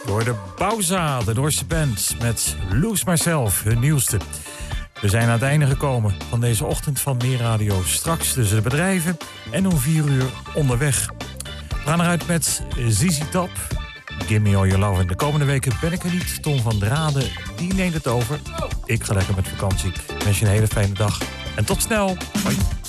Door de Bauza, de Noorse band, met Lose Myself, hun nieuwste. We zijn aan het einde gekomen van deze ochtend van Meer Radio. Straks tussen de bedrijven en om 4 uur onderweg. We gaan eruit met ZZ Top, Give Me All Your Love. En de komende weken ben ik er niet. Tom van Draden, die neemt het over. Ik ga lekker met vakantie. Ik wens je een hele fijne dag. En tot snel. Hoi.